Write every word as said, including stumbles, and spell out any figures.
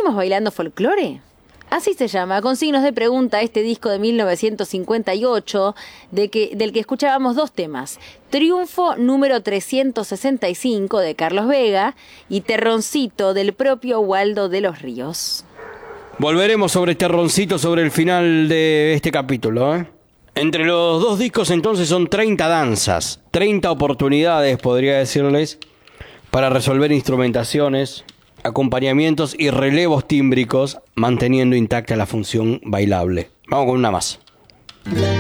¿Seguiremos bailando folclore? Así se llama, con signos de pregunta, este disco de mil novecientos cincuenta y ocho, de que, del que escuchábamos dos temas. Triunfo número trescientos sesenta y cinco de Carlos Vega y Terroncito del propio Waldo de los Ríos. Volveremos sobre Terroncito sobre el final de este capítulo, ¿eh? Entre los dos discos entonces son treinta danzas, treinta oportunidades, podría decirles, para resolver instrumentaciones, acompañamientos y relevos tímbricos, manteniendo intacta la función bailable. Vamos con una más.